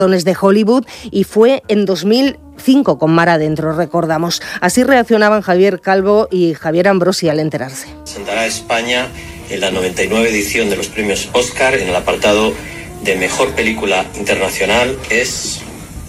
de Hollywood, y fue en 2005 con Mar Adentro, recordamos. Así reaccionaban Javier Calvo y Javier Ambrosi al enterarse. Presentará España en la 99 edición de los premios Oscar en el apartado de Mejor Película Internacional es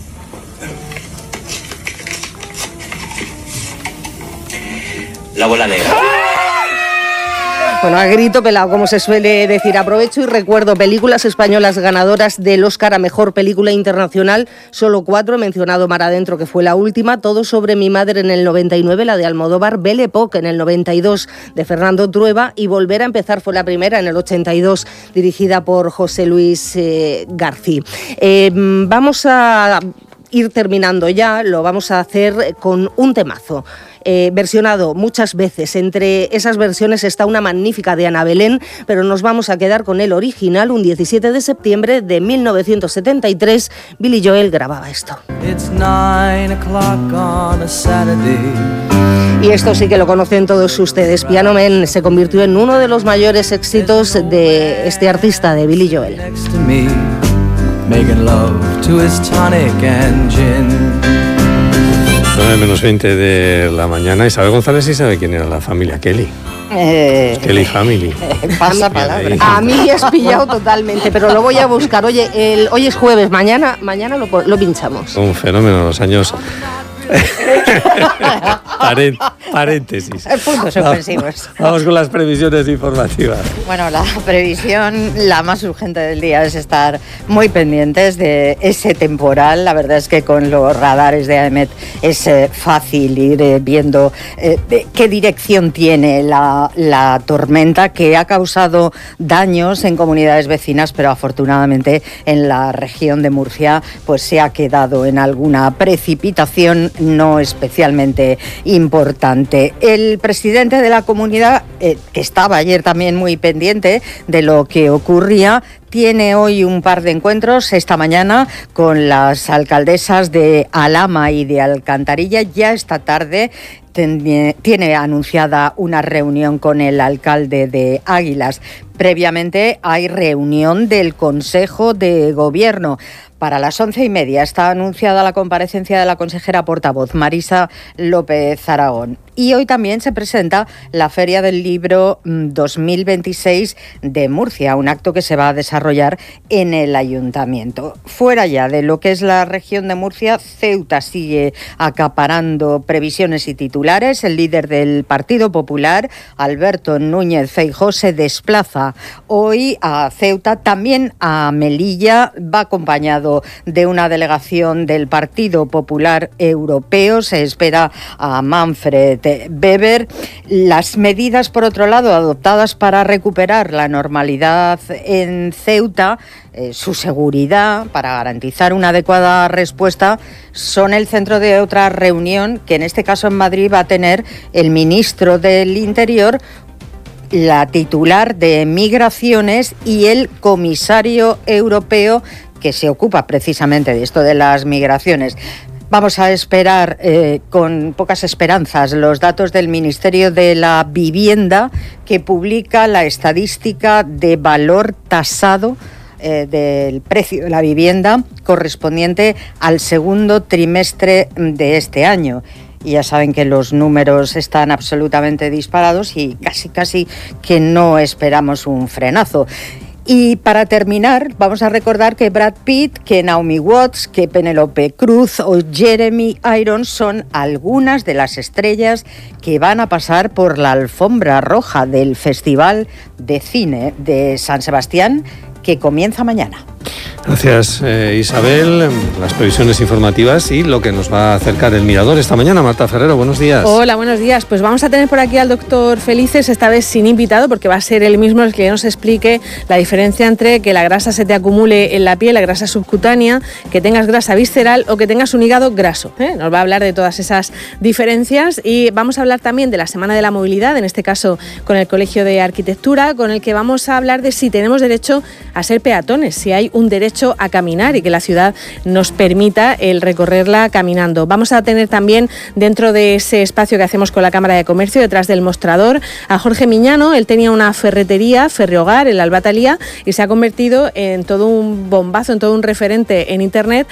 La Bola Negra. Bueno, a grito pelado, como se suele decir. Aprovecho y recuerdo películas españolas ganadoras del Oscar a Mejor Película Internacional. Solo 4, he mencionado Mar Adentro, que fue la última. Todo sobre mi madre en el 99, la de Almodóvar. Belle Époque en el 92, de Fernando Trueba. Y Volver a empezar fue la primera, en el 82, dirigida por José Luis García. Vamos a ir terminando ya, lo vamos a hacer con un temazo. Versionado muchas veces. Entre esas versiones está una magnífica de Ana Belén, pero nos vamos a quedar con el original. Un 17 de septiembre de 1973, Billy Joel grababa esto. Y esto sí que lo conocen todos ustedes. Piano Man se convirtió en uno de los mayores éxitos de este artista, de Billy Joel. Making love to his tonic and gin. 9:20 de la mañana. Isabel González sí sabe quién era la familia Kelly. Kelly Family. Pasa palabra. A mí me has pillado totalmente, pero lo voy a buscar. Oye, hoy es jueves, mañana lo pinchamos. Un fenómeno en los años... Paréntesis. Puntos suspensivos. Vamos con las previsiones informativas. Bueno, la previsión, la más urgente del día, es estar muy pendientes de ese temporal. La verdad es que con los radares de AEMET es fácil ir viendo qué dirección tiene la tormenta, que ha causado daños en comunidades vecinas, pero afortunadamente en la región de Murcia pues se ha quedado en alguna precipitación no especialmente importante. El presidente de la comunidad, que estaba ayer también muy pendiente de lo que ocurría, tiene hoy un par de encuentros esta mañana con las alcaldesas de Alhama y de Alcantarilla. Ya esta tarde tiene anunciada una reunión con el alcalde de Águilas. Previamente hay reunión del Consejo de Gobierno. Para las 11:30 está anunciada la comparecencia de la consejera portavoz Marisa López Aragón. Y hoy también se presenta la Feria del Libro 2026 de Murcia, un acto que se va a desarrollar en el Ayuntamiento. Fuera ya de lo que es la región de Murcia, Ceuta sigue acaparando previsiones y titulares. El líder del Partido Popular, Alberto Núñez Feijóo, se desplaza hoy a Ceuta, también a Melilla. Va acompañado de una delegación del Partido Popular Europeo. Se espera a Manfred Weber. Las medidas, por otro lado, adoptadas para recuperar la normalidad en Ceuta, su seguridad, para garantizar una adecuada respuesta, son el centro de otra reunión que en este caso en Madrid va a tener el ministro del Interior, la titular de Migraciones y el comisario europeo que se ocupa precisamente de esto de las migraciones. Vamos a esperar con pocas esperanzas los datos del Ministerio de la Vivienda, que publica la estadística de valor tasado del precio de la vivienda correspondiente al segundo trimestre de este año. Y ya saben que los números están absolutamente disparados y casi que no esperamos un frenazo. Y para terminar, vamos a recordar que Brad Pitt, que Naomi Watts, que Penélope Cruz o Jeremy Irons son algunas de las estrellas que van a pasar por la alfombra roja del Festival de Cine de San Sebastián, que comienza mañana. Gracias, Isabel. Las previsiones informativas y lo que nos va a acercar el Mirador esta mañana. Marta Ferrero, buenos días. Hola, buenos días. Pues vamos a tener por aquí al doctor Felices, esta vez sin invitado, porque va a ser él mismo el que nos explique la diferencia entre que la grasa se te acumule en la piel, la grasa subcutánea, que tengas grasa visceral o que tengas un hígado graso. Nos va a hablar de todas esas diferencias y vamos a hablar también de la Semana de la Movilidad, en este caso con el Colegio de Arquitectura, con el que vamos a hablar de si tenemos derecho a ser peatones, si hay un un derecho a caminar y que la ciudad nos permita el recorrerla caminando. Vamos a tener también dentro de ese espacio que hacemos con la Cámara de Comercio, detrás del mostrador, a Jorge Miñano. Él tenía una ferretería, Ferrehogar, en la Albatalía, y se ha convertido en todo un bombazo, en todo un referente en Internet